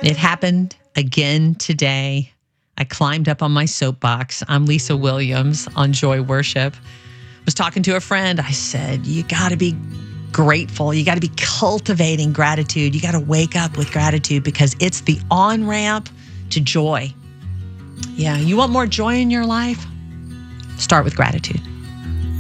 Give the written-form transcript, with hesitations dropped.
It happened again today. I climbed up on my soapbox. I'm Lisa Williams on Joy Worship. Was talking to a friend. I said, you got to be grateful. You got to be cultivating gratitude. You got to wake up with gratitude because it's the on-ramp to joy. Yeah, you want more joy in your life? Start with gratitude.